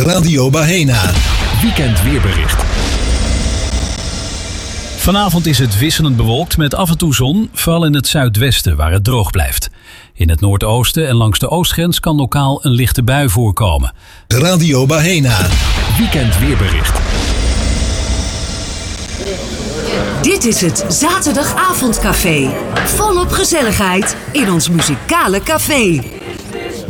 Radio Bahena. Weekend weerbericht. Vanavond is het wisselend bewolkt met af en toe zon, vooral in het zuidwesten waar het droog blijft. In het noordoosten en langs de oostgrens kan lokaal een lichte bui voorkomen. Radio Bahena. Weekend weerbericht. Dit is het Zaterdagavondcafé. Volop gezelligheid in ons muzikale café.